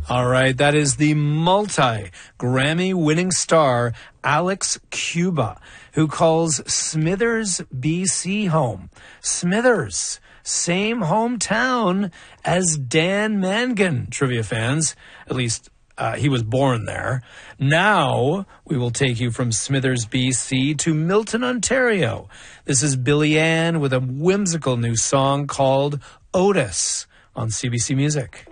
All right, that is the multi-Grammy-winning star Alex Cuba, who calls Smithers, BC home. Smithers, same hometown as Dan Mangan, trivia fans. At least he was born there. Now we will take you from Smithers, BC to Milton, Ontario. This is Billy Ann with a whimsical new song called Otis on CBC Music.